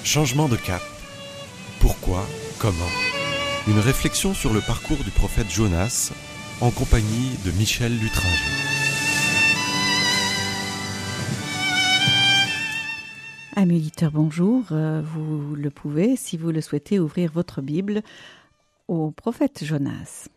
Changement de cap. Pourquoi ? Comment ? Une réflexion sur le parcours du prophète Jonas en compagnie de Michel Lutringer. Amis auditeurs, bonjour. Vous le pouvez, si vous le souhaitez, ouvrir votre Bible au prophète Jonas.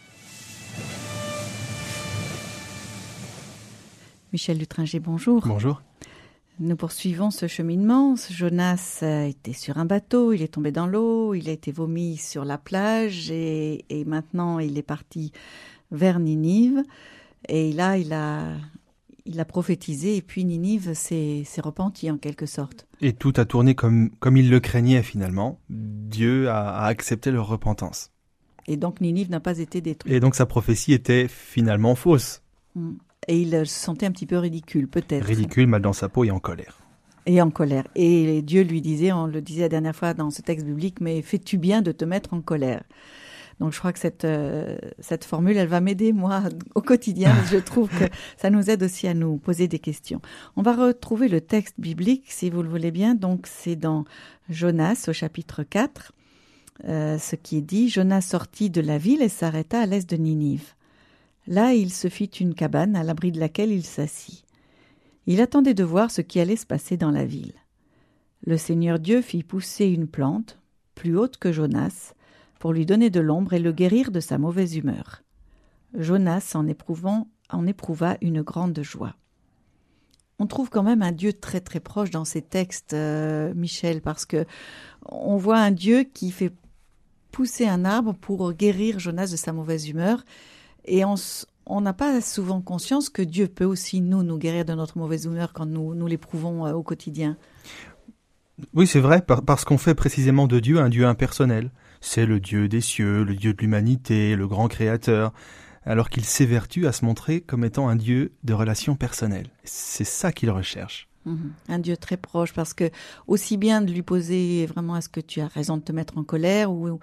Michel Lutringer, bonjour. Bonjour. Nous poursuivons ce cheminement. Jonas était sur un bateau, il est tombé dans l'eau, il a été vomi sur la plage et maintenant il est parti vers Ninive. Et là, il a prophétisé et puis Ninive s'est repenti en quelque sorte. Et tout a tourné comme il le craignait finalement. Dieu a accepté leur repentance. Et donc Ninive n'a pas été détruite. Et donc sa prophétie était finalement fausse. Et il se sentait un petit peu ridicule, peut-être. Ridicule, mal dans sa peau et en colère. Et en colère. Et Dieu lui disait, on le disait la dernière fois dans ce texte biblique, mais fais-tu bien de te mettre en colère ? Donc je crois que cette formule, elle va m'aider, moi, au quotidien. Je trouve que ça nous aide aussi à nous poser des questions. On va retrouver le texte biblique, si vous le voulez bien. Donc c'est dans Jonas, au chapitre 4, ce qui est dit. Jonas sortit de la ville et s'arrêta à l'est de Ninive. Là, il se fit une cabane à l'abri de laquelle il s'assit. Il attendait de voir ce qui allait se passer dans la ville. Le Seigneur Dieu fit pousser une plante, plus haute que Jonas, pour lui donner de l'ombre et le guérir de sa mauvaise humeur. Jonas en éprouva une grande joie. On trouve quand même un Dieu très très proche dans ces textes, Michel, parce que on voit un Dieu qui fait pousser un arbre pour guérir Jonas de sa mauvaise humeur. Et on n'a pas souvent conscience que Dieu peut aussi nous guérir de notre mauvaise humeur quand nous l'éprouvons au quotidien. Oui, c'est vrai, parce qu'on fait précisément de Dieu un Dieu impersonnel. C'est le Dieu des cieux, le Dieu de l'humanité, le grand créateur, alors qu'il s'évertue à se montrer comme étant un Dieu de relations personnelles. C'est ça qu'il recherche. Un Dieu très proche, parce que aussi bien de lui poser vraiment est-ce que tu as raison de te mettre en colère ou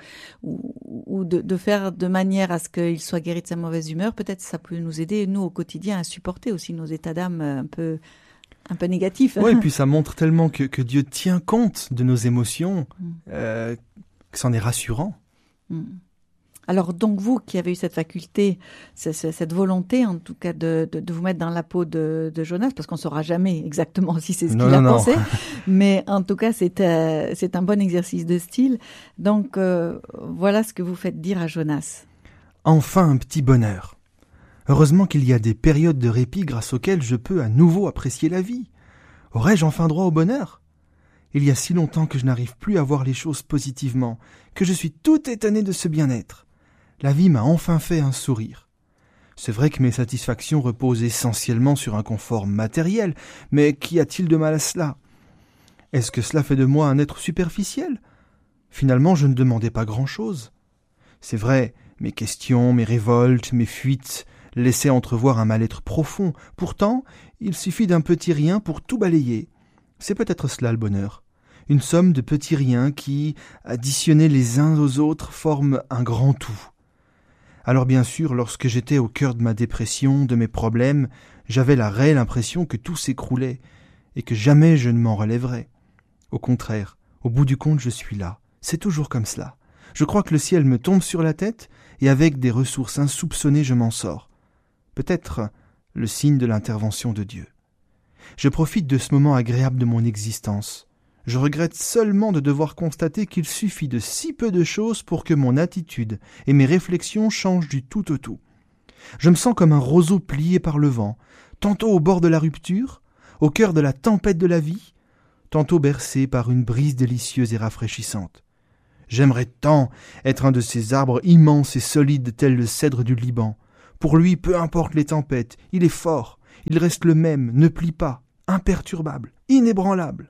de faire de manière à ce qu'il soit guéri de sa mauvaise humeur, peut-être ça peut nous aider, nous, au quotidien, à supporter aussi nos états d'âme un peu négatifs. Oui, et puis ça montre tellement que Dieu tient compte de nos émotions, que c'en est rassurant. Alors donc vous qui avez eu cette faculté, cette volonté en tout cas de vous mettre dans la peau de Jonas, parce qu'on ne saura jamais exactement si c'est ce qu'il a pensé, mais en tout cas c'est un bon exercice de style. Donc voilà ce que vous faites dire à Jonas. Enfin un petit bonheur. Heureusement qu'il y a des périodes de répit grâce auxquelles je peux à nouveau apprécier la vie. Aurais-je enfin droit au bonheur ? Il y a si longtemps que je n'arrive plus à voir les choses positivement, que je suis tout étonné de ce bien-être. La vie m'a enfin fait un sourire. C'est vrai que mes satisfactions reposent essentiellement sur un confort matériel, mais qu'y a-t-il de mal à cela ? Est-ce que cela fait de moi un être superficiel ? Finalement, je ne demandais pas grand-chose. C'est vrai, mes questions, mes révoltes, mes fuites laissaient entrevoir un mal-être profond. Pourtant, il suffit d'un petit rien pour tout balayer. C'est peut-être cela le bonheur. Une somme de petits riens qui, additionnés les uns aux autres, forment un grand tout. Alors bien sûr, lorsque j'étais au cœur de ma dépression, de mes problèmes, j'avais la réelle impression que tout s'écroulait et que jamais je ne m'en relèverais. Au contraire, au bout du compte, je suis là. C'est toujours comme cela. Je crois que le ciel me tombe sur la tête et avec des ressources insoupçonnées, je m'en sors. Peut-être le signe de l'intervention de Dieu. Je profite de ce moment agréable de mon existence. Je regrette seulement de devoir constater qu'il suffit de si peu de choses pour que mon attitude et mes réflexions changent du tout au tout. Je me sens comme un roseau plié par le vent, tantôt au bord de la rupture, au cœur de la tempête de la vie, tantôt bercé par une brise délicieuse et rafraîchissante. J'aimerais tant être un de ces arbres immenses et solides tels le cèdre du Liban. Pour lui, peu importe les tempêtes, il est fort, il reste le même, ne plie pas, imperturbable, inébranlable.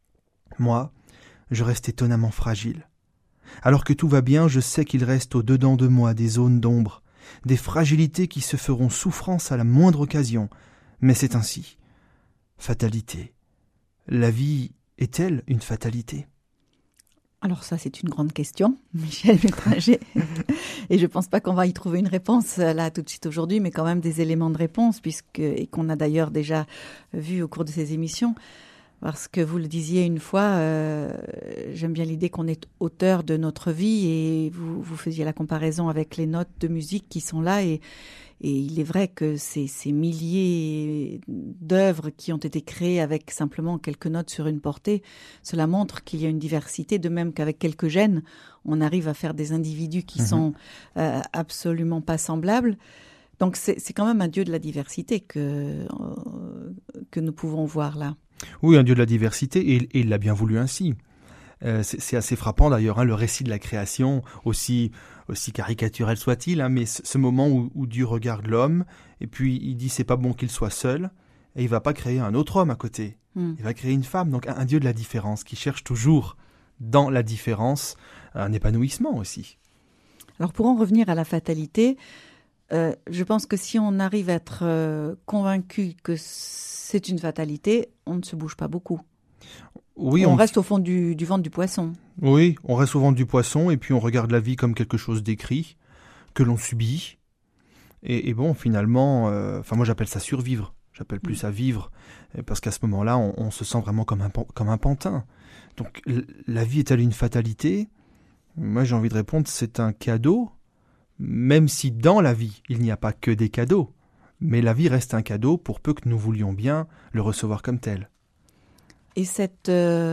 Moi, je reste étonnamment fragile. Alors que tout va bien, je sais qu'il reste au-dedans de moi des zones d'ombre, des fragilités qui se feront souffrance à la moindre occasion. Mais c'est ainsi. Fatalité. La vie est-elle une fatalité ? Alors ça, c'est une grande question, Michel Lutringer. Et je ne pense pas qu'on va y trouver une réponse là tout de suite aujourd'hui, mais quand même des éléments de réponse, et qu'on a d'ailleurs déjà vu au cours de ces émissions. Parce que vous le disiez une fois, j'aime bien l'idée qu'on est auteur de notre vie et vous faisiez la comparaison avec les notes de musique qui sont là et il est vrai que ces milliers d'œuvres qui ont été créées avec simplement quelques notes sur une portée, cela montre qu'il y a une diversité, de même qu'avec quelques gènes, on arrive à faire des individus qui sont absolument pas semblables. Donc c'est quand même un Dieu de la diversité que nous pouvons voir là. Oui, un Dieu de la diversité, et il l'a bien voulu ainsi. C'est assez frappant d'ailleurs, le récit de la création, aussi caricaturel soit-il, mais ce moment où Dieu regarde l'homme, et puis il dit c'est pas bon qu'il soit seul, et il va pas créer un autre homme à côté. Il va créer une femme, donc un Dieu de la différence, qui cherche toujours dans la différence un épanouissement aussi. Alors pour en revenir à la fatalité, je pense que si on arrive à être convaincu que c'est une fatalité, on ne se bouge pas beaucoup. Oui, on reste au fond du ventre du poisson. Oui, on reste au ventre du poisson et puis on regarde la vie comme quelque chose d'écrit, que l'on subit. Et bon, finalement, moi j'appelle ça survivre. J'appelle plus ça vivre, parce qu'à ce moment-là, on se sent vraiment comme un pantin. Donc la vie est-elle une fatalité ? Moi j'ai envie de répondre, c'est un cadeau, même si dans la vie, il n'y a pas que des cadeaux. Mais la vie reste un cadeau pour peu que nous voulions bien le recevoir comme tel. Et cette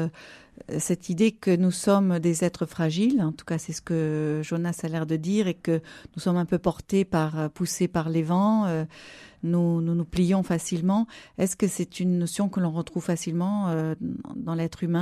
idée que nous sommes des êtres fragiles, en tout cas c'est ce que Jonas a l'air de dire, et que nous sommes un peu poussés par les vents, nous plions facilement. Est-ce que c'est une notion que l'on retrouve facilement dans l'être humain ?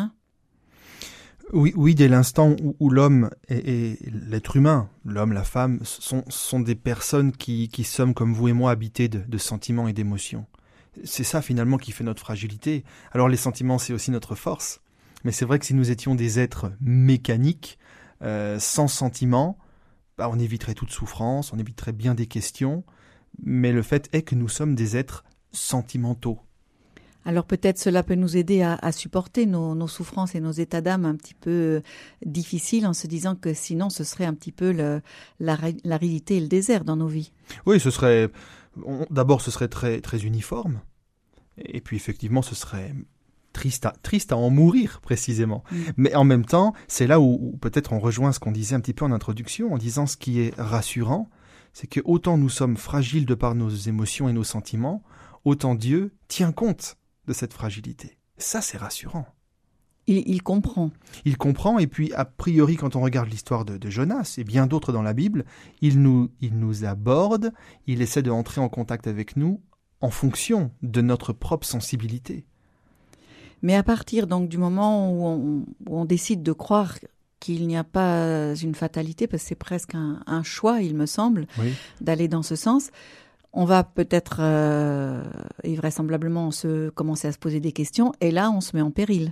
Oui, dès l'instant où l'homme et l'être humain, l'homme, la femme, sont des personnes qui sommes comme vous et moi habitées de sentiments et d'émotions. C'est ça finalement qui fait notre fragilité. Alors les sentiments, c'est aussi notre force. Mais c'est vrai que si nous étions des êtres mécaniques, sans sentiments, on éviterait toute souffrance, on éviterait bien des questions. Mais le fait est que nous sommes des êtres sentimentaux. Alors peut-être cela peut nous aider à supporter nos souffrances et nos états d'âme un petit peu difficiles, en se disant que sinon ce serait un petit peu l'aridité et le désert dans nos vies. Oui, d'abord ce serait très, très uniforme. Et puis effectivement ce serait triste à en mourir précisément. Mais en même temps, c'est là où peut-être on rejoint ce qu'on disait un petit peu en introduction, en disant ce qui est rassurant, c'est que autant nous sommes fragiles de par nos émotions et nos sentiments, autant Dieu tient compte de cette fragilité. Ça, c'est rassurant. Il comprend. Il comprend, et puis, a priori, quand on regarde l'histoire de Jonas et bien d'autres dans la Bible, il nous aborde, il essaie de entrer en contact avec nous en fonction de notre propre sensibilité. Mais à partir donc du moment où on décide de croire qu'il n'y a pas une fatalité, parce que c'est presque un choix, il me semble, d'aller dans ce sens, on va peut-être, et vraisemblablement, commencer à se poser des questions, et là, on se met en péril.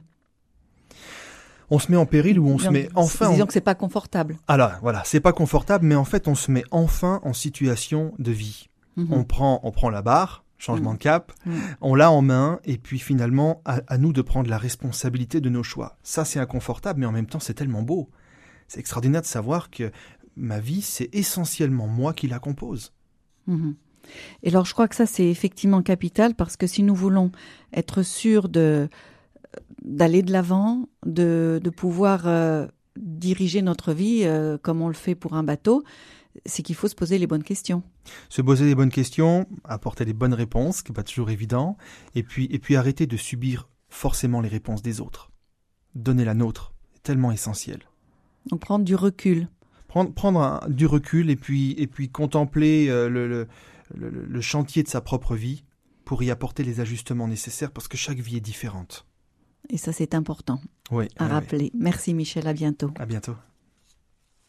On se met en péril ou on se met enfin... Disons que c'est pas confortable. Ah là, voilà, c'est pas confortable, mais en fait, on se met enfin en situation de vie. On prend la barre, changement de cap, on l'a en main, et puis finalement, à nous de prendre la responsabilité de nos choix. Ça, c'est inconfortable, mais en même temps, c'est tellement beau. C'est extraordinaire de savoir que ma vie, c'est essentiellement moi qui la compose. Et alors, je crois que ça, c'est effectivement capital, parce que si nous voulons être sûrs d'aller de l'avant, de pouvoir diriger notre vie comme on le fait pour un bateau, c'est qu'il faut se poser les bonnes questions. Se poser les bonnes questions, apporter les bonnes réponses, ce qui n'est pas toujours évident, et puis arrêter de subir forcément les réponses des autres. Donner la nôtre, c'est tellement essentiel. Donc prendre du recul. Prendre du recul et puis contempler le chantier de sa propre vie pour y apporter les ajustements nécessaires, parce que chaque vie est différente. Et ça, c'est important à rappeler. Merci Michel, à bientôt. À bientôt.